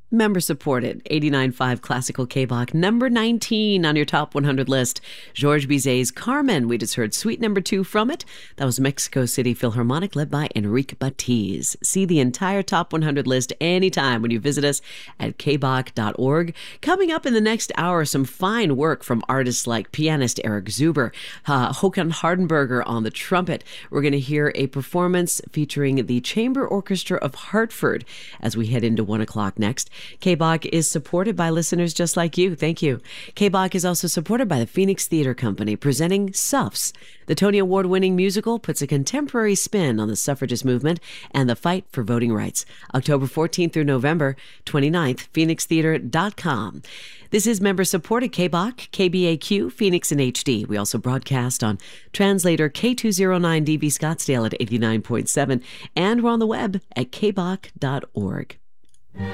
Member supported, 89.5 Classical K-Bach, number 19 on your top 100 list. Georges Bizet's Carmen, we just heard suite number 2 from it. That was Mexico City Philharmonic led by Enrique Batiz. See the entire top 100 list anytime when you visit us at kbach.org. Coming up in the next hour, some fine work from artists like pianist Eric Zuber, Håkan Hardenberger on the trumpet. We're going to hear a performance featuring the Chamber Orchestra of Hartford as we head into 1 o'clock next. K-Bach is supported by listeners just like you. Thank you. K-Bach is also supported by the Phoenix Theater Company, presenting Suffs. The Tony Award-winning musical puts a contemporary spin on the suffragist movement and the fight for voting rights. October 14th through November 29th, phoenixtheater.com. This is member-supported K-Bach, KBAQ, Phoenix and HD. We also broadcast on translator K209DV Scottsdale at 89.7, and we're on the web at kbach.org.